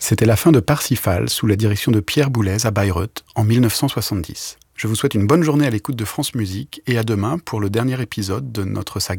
C'était la fin de Parsifal sous la direction de Pierre Boulez à Bayreuth en 1970. Je vous souhaite une bonne journée à l'écoute de France Musique et à demain pour le dernier épisode de notre saga